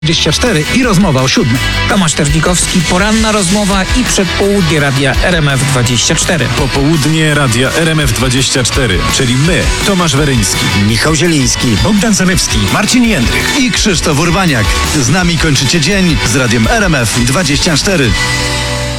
24 i rozmowa o 7. Tomasz Terlikowski, poranna rozmowa i przedpołudnie radia RMF24. Popołudnie radia RMF24, czyli my, Tomasz Weryński, Michał Zieliński, Bogdan Zalewski, Marcin Jędrych. i Krzysztof Urbaniak. Z nami kończycie dzień z radiem RMF24.